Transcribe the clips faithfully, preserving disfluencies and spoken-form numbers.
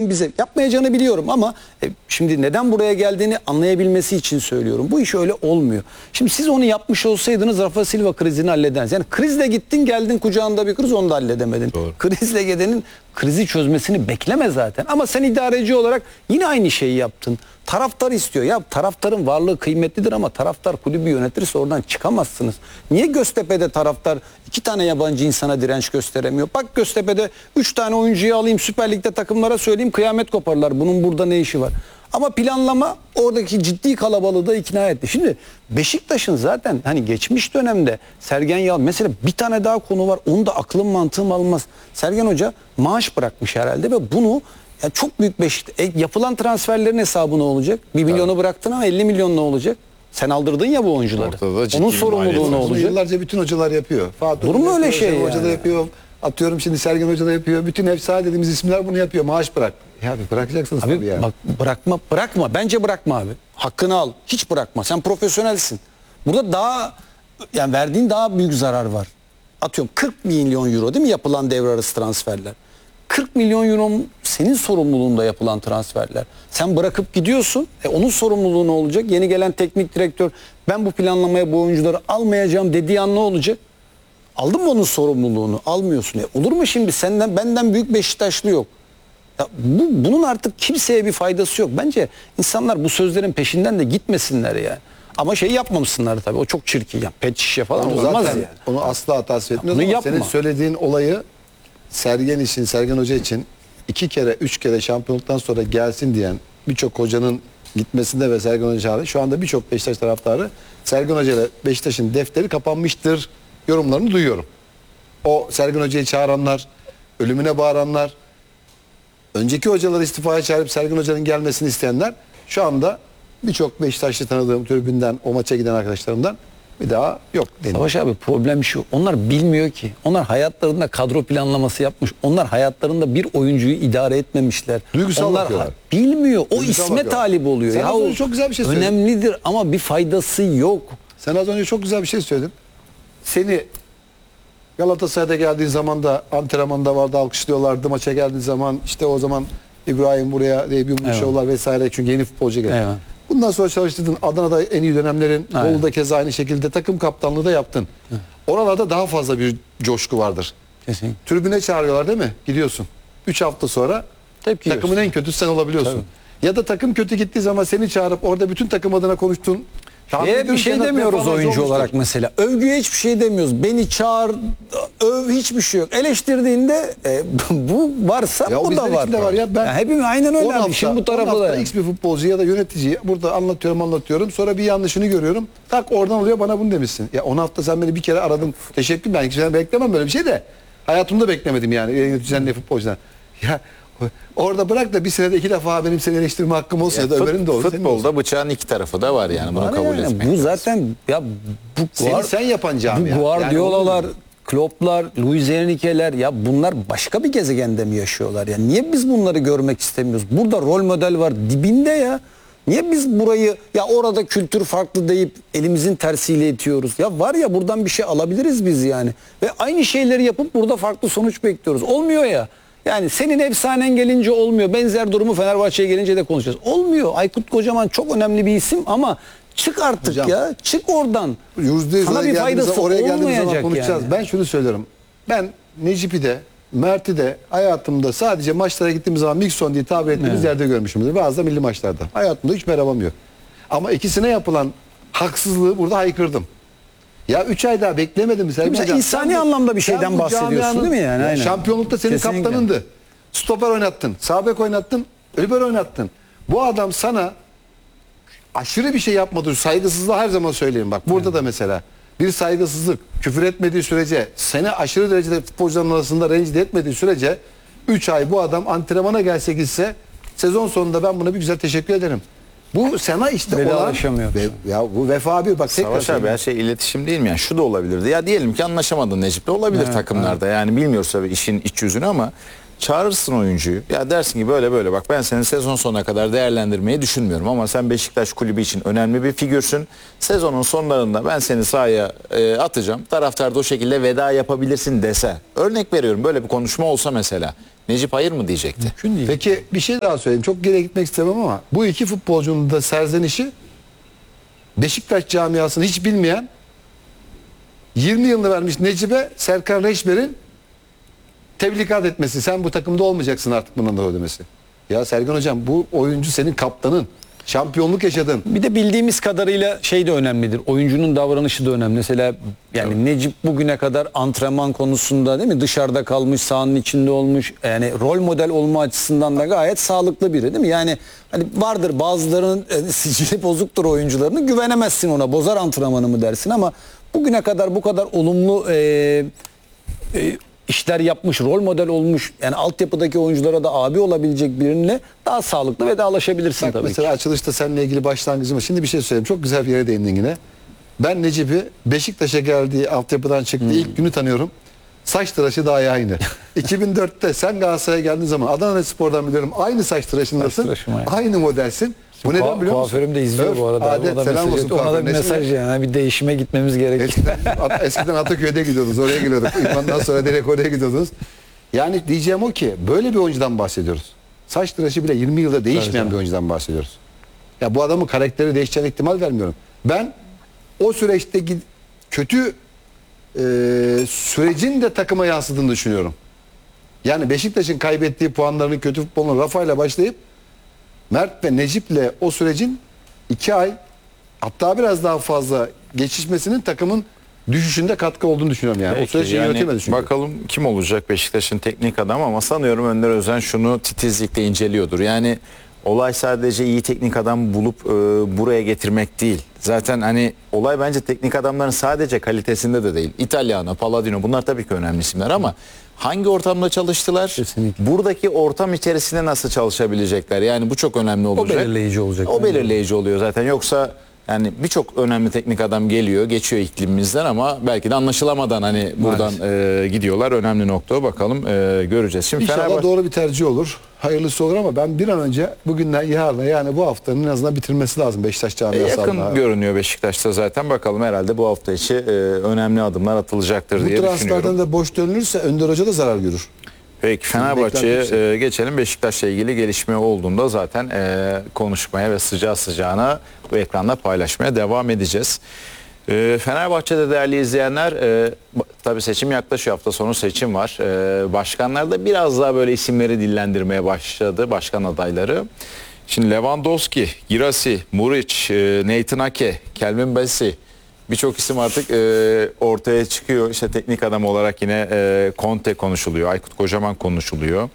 Sayın bize yapmayacağını biliyorum ama e, şimdi neden buraya geldiğini anlayabilmesi için söylüyorum. Bu iş öyle olmuyor. Şimdi siz onu yapmış olsaydınız Rafa Silva krizini hallederdiniz. Yani krizle gittin geldin kucağında bir kriz, onu da halledemedin. Doğru. Krizle gidenin krizi çözmesini bekleme zaten. Ama sen idareci olarak yine aynı şeyi yaptın. Taraftar istiyor. Ya taraftarın varlığı kıymetlidir ama taraftar kulübü yönetirse oradan çıkamazsınız. Niye Göztepe'de taraftar iki tane yabancı insana direnç gösteremiyor? Bak Göztepe'de üç tane oyuncuyu alayım Süper Lig'de takımlara söyleyeyim kıyamet koparlar. Bunun burada ne işi var? Ama planlama oradaki ciddi kalabalığı da ikna etti. Şimdi Beşiktaş'ın zaten hani geçmiş dönemde Sergen Yalçın mesela bir tane daha konu var. Onu da aklım mantığım almaz. Sergen Hoca maaş bırakmış herhalde ve bunu yani çok büyük Beşiktaş. E, yapılan transferlerin hesabı ne olacak? bir milyonu evet. bıraktın ama elli milyon ne olacak? Sen aldırdın ya bu oyuncuları. Onun sorumluluğu ne olacak? Yıllarca bütün hocalar yapıyor. Fatih Olur mu öyle şey yani? Hoca da yapıyor. Atıyorum şimdi Sergen Hoca da yapıyor. Bütün efsane dediğimiz isimler bunu yapıyor. Maaş bırak. Ya abi bırakacaksınız abi, tabii yani. Bak bırakma, bırakma. Bence bırakma abi. Hakkını al. Hiç bırakma. Sen profesyonelsin. Burada daha yani verdiğin daha büyük zarar var. Atıyorum kırk milyon euro değil mi yapılan devre arası transferler? kırk milyon euro senin sorumluluğunda yapılan transferler. Sen bırakıp gidiyorsun. E onun sorumluluğu ne olacak? Yeni gelen teknik direktör ben bu planlamaya bu oyuncuları almayacağım dediği an ne olacak? Aldın mı onun sorumluluğunu? Almıyorsun. E olur mu şimdi senden benden büyük Beşiktaşlı yok. Ya bu, bunun artık kimseye bir faydası yok. Bence insanlar bu sözlerin peşinden de gitmesinler yani. Ama şey yapmamışsınlar tabii. O çok çirkin. Yani pet şişe falan onu olmaz zaten, yani. Onu asla tasvip etmiyoruz ama yapma. senin söylediğin olayı Sergen için, Sergen Hoca için iki kere, üç kere şampiyonluktan sonra gelsin diyen birçok hocanın gitmesinde ve Sergen Hoca şu anda birçok Beşiktaş taraftarı Sergen Hoca ile Beşiktaş'ın defteri kapanmıştır yorumlarını duyuyorum. O Sergen Hoca'yı çağıranlar, ölümüne bağıranlar, önceki hocaları istifaya çağırıp Sergen Hoca'nın gelmesini isteyenler şu anda birçok Beşiktaşlı tanıdığım tribünden, o maça giden arkadaşlarımdan bir daha yok. Savaş abi problem şu. Onlar bilmiyor ki. Onlar hayatlarında kadro planlaması yapmış. Onlar hayatlarında bir oyuncuyu idare etmemişler. Duygusal Onlar bakıyorlar. bilmiyor. O Duygusal isme bakıyorlar. talip oluyor. Sen ya az önce çok güzel bir şey söyledin. Önemlidir ama bir faydası yok. Sen az önce çok güzel bir şey söyledin. Seni Galatasaray'da geldiğin zaman da antrenmanda vardı, alkışlıyorlardı. Maça geldiği zaman işte o zaman İbrahim buraya diye bir buluşuyorlar vesaire. Çünkü yeni futbolcu geldi. Evet. Bundan sonra çalıştırdın. Adana'da en iyi dönemlerin, Aynen. Bolu'da keza aynı şekilde takım kaptanlığı da yaptın. Evet. Oralarda daha fazla bir coşku vardır. Kesinlikle. Tribüne çağırıyorlar değil mi? Gidiyorsun. üç hafta sonra Tepki takımın yiyorsun. en kötüsü sen olabiliyorsun. Tabii. Ya da takım kötü gittiği zaman seni çağırıp orada bütün takım adına konuştuğun E, bir şey demiyoruz oyuncu olarak mesela. Övgüye hiçbir şey demiyoruz. Beni çağır, öv hiçbir şey yok. Eleştirdiğinde e, bu varsa ya o da var. var ya. Ben ya hepimiz aynen öyle abi. Şimdi bu tarafta da. X bir futbolcu ya da yöneticiyi burada anlatıyorum anlatıyorum. Sonra bir yanlışını görüyorum. Tak oradan oluyor bana bunu demişsin. Ya on hafta sen beni bir kere aradın. Teşekkür ben. Hiçbir beklemem böyle bir şey de. Hayatımda beklemedim yani. Yöneticiden ne futbolcudan. Ya orada bırak da bir senede iki defa benim seni eleştirme hakkım olsa ya, ya da fut, Ömer'in de olsa. Futbolda bıçağın iki tarafı da var yani bunu var kabul yani. etmek. Bu zaten ya bu seni guard, sen yapan camia. Bu Guardiola'lar, yani Klopp'lar, Luis Enrique'ler ya bunlar başka bir gezegende mi yaşıyorlar ya? Niye biz bunları görmek istemiyoruz? Burada rol model var dibinde ya. Niye biz burayı ya orada kültür farklı deyip elimizin tersiyle itiyoruz? Ya var ya buradan bir şey alabiliriz biz yani. Ve aynı şeyleri yapıp burada farklı sonuç bekliyoruz. Olmuyor ya. Yani senin efsanen gelince olmuyor. Benzer durumu Fenerbahçe'ye gelince de konuşacağız. Olmuyor. Aykut Kocaman çok önemli bir isim ama çık artık hocam, ya. Çık oradan. Yüzde yüz sana bir faydası oraya geldiğimiz zaman konuşacağız. Yani. Ben şunu söylüyorum. Ben Necip'i de Mert'i de hayatımda sadece maçlara gittiğimiz zaman Mikson diye tabir ettiğimiz evet. yerde görmüşümdür. Bazı da milli maçlarda. Hayatımda hiç merhabam yok. Ama ikisine yapılan haksızlığı burada haykırdım. Ya üç ay daha beklemedim. Sen hocam, insani sen anlamda bir şeyden bahsediyorsun değil mi yani? Ya şampiyonlukta senin kesinlikle kaptanındı. Stoper oynattın, sağ bek oynattın, öbür oynattın. Bu adam sana aşırı bir şey yapmadı. Saygısızlığı her zaman söyleyeyim bak. Burada evet. da mesela bir saygısızlık, küfür etmediği sürece, seni aşırı derecede futbolcuların arasında rencide etmediği sürece üç ay bu adam antrenmana gelse gitse sezon sonunda ben buna bir güzel teşekkür ederim. Bu sana işte olan ve, ya bu vefa bir bak Savaş abi her şey iletişim değil mi? Yani şu da olabilirdi. Ya diyelim ki anlaşamadın Necip'le olabilir evet, takımlarda. Evet. Yani bilmiyoruz tabii işin iç yüzünü ama çağırırsın oyuncuyu. Ya dersin ki böyle böyle bak ben senin sezon sonuna kadar değerlendirmeyi düşünmüyorum ama sen Beşiktaş kulübü için önemli bir figürsün. Sezonun sonlarında ben seni sahaya e, atacağım. Taraftar da o şekilde veda yapabilirsin dese. Örnek veriyorum böyle bir konuşma olsa mesela. Necip hayır mı diyecekti? Mümkün değil. Peki bir şey daha söyleyeyim. Çok geriye gitmek istemem ama bu iki futbolcunun da serzenişi Beşiktaş camiasını hiç bilmeyen yirmi yılını vermiş Necip'e Serkan Reçber'in tebligat etmesi. Sen bu takımda olmayacaksın artık bundan da demesi. Ya Sergen Hocam bu oyuncu senin kaptanın. Şampiyonluk yaşadın. Bir de bildiğimiz kadarıyla şey de önemlidir. Oyuncunun davranışı da önemli. Mesela yani evet. Necip bugüne kadar antrenman konusunda değil mi? Dışarıda kalmış, sahanın içinde olmuş. Yani rol model olma açısından da gayet sağlıklı biri değil mi? Yani hani vardır bazılarının e, sicili bozuktur oyuncularının. Güvenemezsin ona. Bozar antrenmanı mı dersin ama bugüne kadar bu kadar olumlu e, e, işler yapmış, rol model olmuş. Yani altyapıdaki oyunculara da abi olabilecek birine daha sağlıklı vedalaşabilirsin Bak tabii mesela ki. açılışta seninle ilgili başlangıcım var. Şimdi bir şey söyleyeyim. Çok güzel bir yere değindin yine. Ben Necip'i Beşiktaş'a geldiği, altyapıdan çıktığı hmm. ilk günü tanıyorum. Saç tıraşı daha aynı. iki bin dörtte sen Galatasaray'a geldiğin zaman Adana Spor'dan biliyorum aynı saç tıraşındasın. Saç aynı modelsin. Bu neden biliyor musun? Kuaförüm de izliyor Öf, bu arada. Adet, ona da selam mesaj, olsun ona da bir mesaj yani. Bir değişime gitmemiz gerekiyor. Eskiden, eskiden Ataköy'de gidiyordunuz. Oraya geliyorduk. Ondan sonra direkt oraya gidiyordunuz. Yani diyeceğim o ki böyle bir oyuncudan bahsediyoruz. Saç tıraşı bile yirmi yılda değişmeyen evet, bir oyuncudan bahsediyoruz. Ya bu adamın karakteri değişeceğine ihtimal vermiyorum. Ben o süreçte kötü e, sürecin de takıma yansıdığını düşünüyorum. Yani Beşiktaş'ın kaybettiği puanlarının kötü futbolunu Rafa'yla başlayıp Mert ve Necip'le o sürecin iki ay hatta biraz daha fazla geçişmesinin takımın düşüşünde katkı olduğunu düşünüyorum yani. Peki, o süreç yani yönetemedi çünkü. Bakalım kim olacak Beşiktaş'ın teknik adamı ama sanıyorum Önder Özen şunu titizlikle inceliyordur. Yani olay sadece iyi teknik adam bulup e, buraya getirmek değil. Zaten hani olay bence teknik adamların sadece kalitesinde de değil. İtalyano, Palladino bunlar tabii ki önemli isimler ama hangi ortamda çalıştılar? Kesinlikle. Buradaki ortam içerisinde nasıl çalışabilecekler? Yani bu çok önemli olacak. O belirleyici olacak. O belirleyici oluyor zaten. Yoksa yani birçok önemli teknik adam geliyor, geçiyor iklimimizden ama belki de anlaşılamadan hani buradan e, gidiyorlar. Önemli nokta bakalım e, göreceğiz. Şimdi İnşallah Fenerbahçe... doğru bir tercih olur. Hayırlısı olur ama ben bir an önce bugünden yarına yani bu haftanın en azından bitirmesi lazım Beşiktaş camiası. Yakın adına. görünüyor Beşiktaş'ta zaten. Bakalım herhalde bu hafta içi e, önemli adımlar atılacaktır bu diye düşünüyorum. Bu transferden de boş dönülürse Önder Hoca da zarar görür. Peki Fenerbahçe'ye e, geçelim. Beşiktaş'la ilgili gelişme olduğunda zaten e, konuşmaya ve sıcağı sıcağına bu ekranda paylaşmaya devam edeceğiz. E, Fenerbahçe'de değerli izleyenler e, tabii seçim yaklaşıyor. Hafta sonu seçim var. E, başkanlar da biraz daha böyle isimleri dillendirmeye başladı. Başkan adayları. Şimdi Lewandowski, Girassi, Muric, e, Nathan Ake, Kelvin Bassi birçok isim artık e, ortaya çıkıyor. İşte teknik adam olarak yine e, Conte konuşuluyor. Aykut Kocaman konuşuluyor.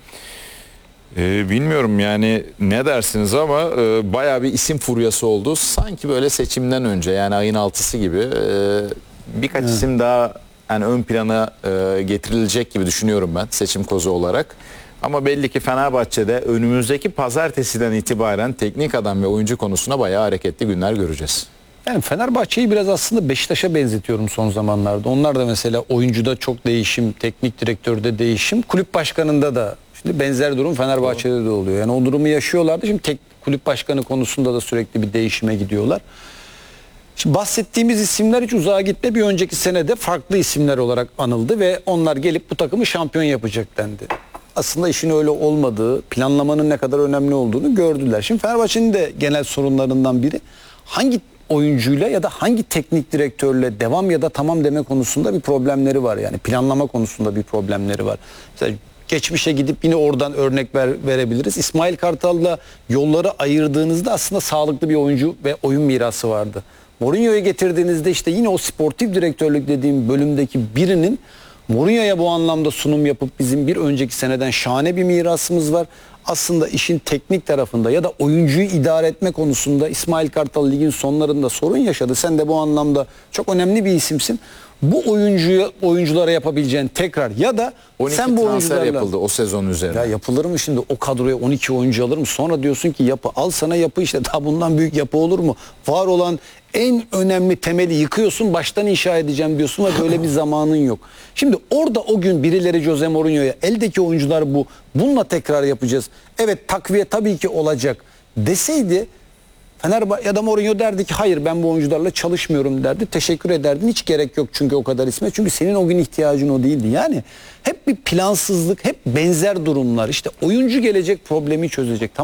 E, bilmiyorum yani ne dersiniz ama e, bayağı bir isim furyası oldu. Sanki böyle seçimden önce yani ayın altısı gibi e, birkaç evet. isim daha yani ön plana e, getirilecek gibi düşünüyorum ben seçim kozu olarak. Ama belli ki Fenerbahçe'de önümüzdeki pazartesiden itibaren teknik adam ve oyuncu konusuna bayağı hareketli günler göreceğiz. Yani Fenerbahçe'yi biraz aslında Beşiktaş'a benzetiyorum son zamanlarda. Onlar da mesela oyuncuda çok değişim, teknik direktörde değişim, kulüp başkanında da şimdi benzer durum Fenerbahçe'de de oluyor. Yani o durumu yaşıyorlardı. Şimdi tek kulüp başkanı konusunda da sürekli bir değişime gidiyorlar. Şimdi bahsettiğimiz isimler hiç uzağa gitti. Bir önceki senede farklı isimler olarak anıldı ve onlar gelip bu takımı şampiyon yapacak dendi. Aslında işin öyle olmadığı, planlamanın ne kadar önemli olduğunu gördüler. Şimdi Fenerbahçe'nin de genel sorunlarından biri hangi oyuncuyla ya da hangi teknik direktörle devam ya da tamam deme konusunda bir problemleri var. Yani planlama konusunda bir problemleri var. Mesela geçmişe gidip yine oradan örnek ver, verebiliriz. İsmail Kartal'la yolları ayırdığınızda aslında sağlıklı bir oyuncu ve oyun mirası vardı. Mourinho'yu getirdiğinizde işte yine o sportif direktörlük dediğim bölümdeki birinin Mourinho'ya bu anlamda sunum yapıp bizim bir önceki seneden şahane bir mirasımız var. Aslında işin teknik tarafında ya da oyuncuyu idare etme konusunda İsmail Kartal ligin sonlarında sorun yaşadı. Sen de bu anlamda çok önemli bir isimsin. Bu oyuncuya oyunculara yapabileceğin tekrar ya da sen bu oyuncularla yapıldı o sezon üzerine. Ya yapılır mı şimdi o kadroya on iki oyuncu alır mı? Sonra diyorsun ki yapı al sana yapı işte daha bundan büyük yapı olur mu? Var olan en önemli temeli yıkıyorsun baştan inşa edeceğim diyorsun ve böyle bir zamanın yok. Şimdi orada o gün birileri Jose Mourinho'ya eldeki oyuncular bu bununla tekrar yapacağız. Evet takviye tabii ki olacak deseydi Fenerbahçe ya da Mourinho derdi ki hayır ben bu oyuncularla çalışmıyorum derdi. Teşekkür ederdin. Hiç gerek yok çünkü o kadar isme. Çünkü senin o gün ihtiyacın o değildi. Yani hep bir plansızlık, hep benzer durumlar. İşte oyuncu gelecek problemi çözecek.